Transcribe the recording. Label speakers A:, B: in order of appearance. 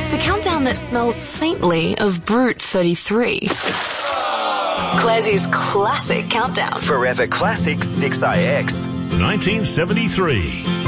A: It's the countdown that smells faintly of Brute 33. Clarsey's classic countdown.
B: Forever Classic 6IX.
C: 1973.